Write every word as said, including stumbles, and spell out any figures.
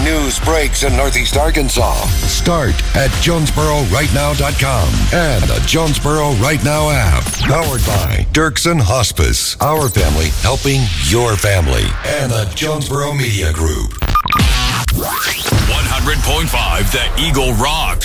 news breaks in Northeast Arkansas. Start at Jonesboro Right Now dot com and the Jonesboro Right Now app. Powered by Dirksen Hospice. Our family helping your family. And the Jonesboro Media Group. one hundred point five The Eagle rocks.